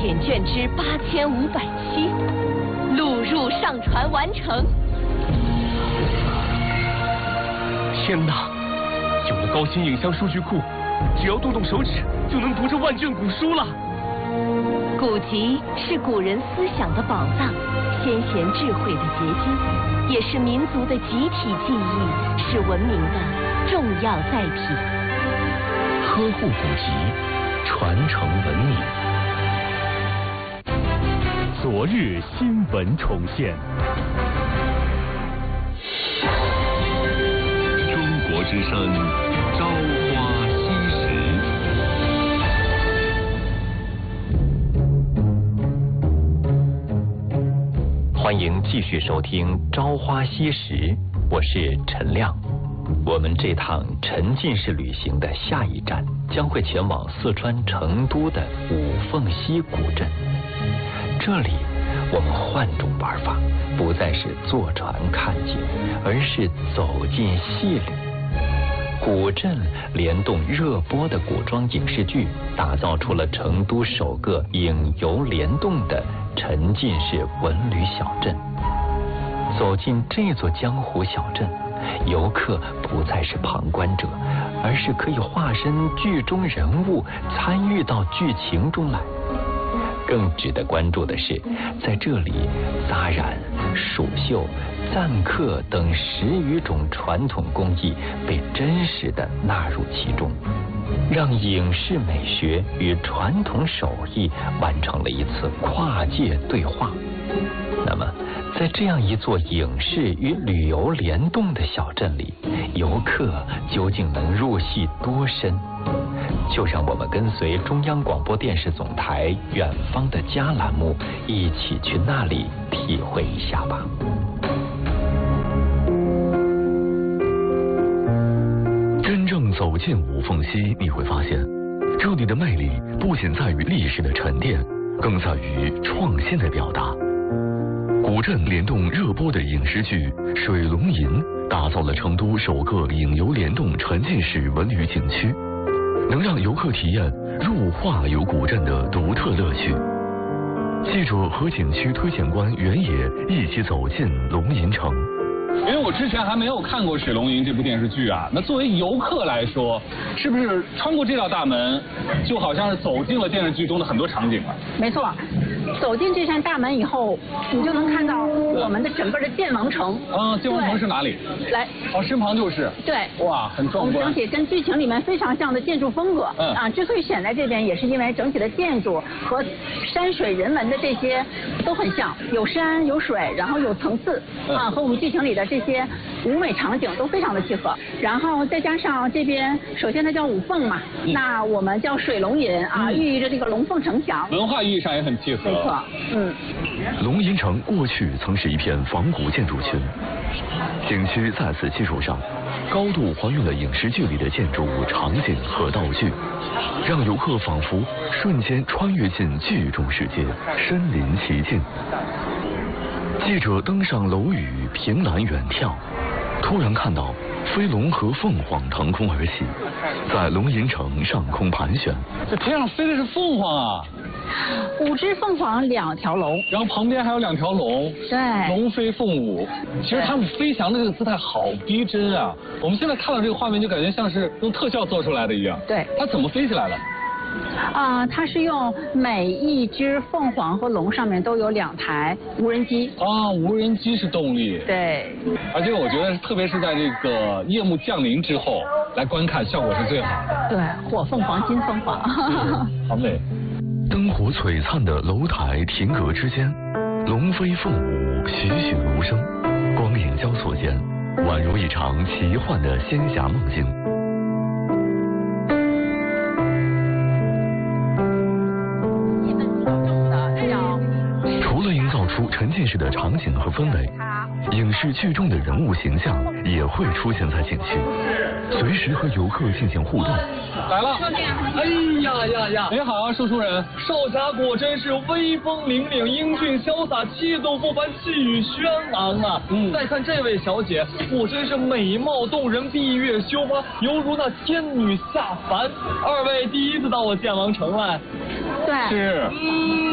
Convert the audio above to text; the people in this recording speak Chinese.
检卷之8507，录入上传完成。 天哪！有了高新影像数据库，只要动动手指就能读这万卷古书了。 古籍是古人思想的宝藏，先贤智慧的结晶，也是民族的集体记忆，是文明的重要载体。 呵护古籍，传承文明。昨日新闻重现。 中国之声，朝花夕拾。 欢迎继续收听《朝花夕拾》，我是陈亮。我们这趟沉浸式旅行的下一站将会前往四川成都的五凤溪古镇。这里我们换种玩法，不再是坐船看景，而是走进戏里。古镇联动热播的古装影视剧，打造出了成都首个影游联动的沉浸式文旅小镇。走进这座江湖小镇，游客不再是旁观者，而是可以化身剧中人物，参与到剧情中来。更值得关注的是，在这里扎染、蜀绣、簪刻等10余种传统工艺被真实地纳入其中，让影视美学与传统手艺完成了一次跨界对话。那么在这样一座影视与旅游联动的小镇里，游客究竟能入戏多深？就让我们跟随中央广播电视总台远方的家栏目，一起去那里体会一下吧。 真正走进五凤溪，你会发现这里的魅力不仅在于历史的沉淀，更在于创新的表达。古镇联动热播的影视剧《水龙吟》，打造了成都首个影游联动沉浸式文旅景区，能让游客体验入画游古镇的独特乐趣。记者和景区推荐官袁野一起走进龙吟城。 因为我之前还没有看过《水龙吟》这部电视剧啊，那作为游客来说，是不是穿过这道大门，就好像是走进了电视剧中的很多场景了？ 没错，走进这扇大门以后，你就能看到我们的整个的建王城。 啊，建王城是哪里？ 来， 哦，身旁就是。 对。 哇，很壮观。 我们整体跟剧情里面非常像的建筑风格。之所以选在这边，也是因为整体的建筑和山水人文的这些都很像，有山有水，然后有层次和我们剧情里的这些舞美场景都非常的契合。然后再加上这边，首先它叫五凤嘛，那我们叫水龙吟寓意着这个龙凤呈祥， 文化意义上也很契合。 没错， 龙吟城过去曾是一片仿古建筑群，景区在此基础上高度还原了影视剧里的建筑物、场景和道具，让游客仿佛瞬间穿越进剧中世界，身临其境。记者登上楼宇，凭栏远眺，突然看到飞龙和凤凰腾空而起，在龙吟城上空盘旋。 这天上飞的是凤凰啊 ！5只凤凰，2条龙， 然后旁边还有2条龙， 对， 龙飞凤舞。其实它们飞翔的这个姿态好逼真啊！我们现在看到这个画面，就感觉像是用特效做出来的一样。 对， 它怎么飞起来的？ 它是用每一只凤凰和龙上面都有2台无人机。 无人机是动力。 对。 而且我觉得，特别是在这个夜幕降临之后来观看，效果是最好的。 对，火凤凰、金凤凰， 好美。 灯火璀璨的楼台亭阁之间，龙飞凤舞，栩栩如生，光影交错间，宛如一场奇幻的仙侠梦境。除了营造出沉浸式的场景和氛围，影视剧中的人物形象也会出现在景区，随时和游客进行互动。 来了！ 哎呀！ 你好啊，说书人。 少侠果真是威风凛凛、英俊潇洒、气度不凡、气宇轩昂啊！再看这位小姐，果真是美貌动人、闭月羞花，犹如那天女下凡。2位第一次到我建王城来。 对。 是。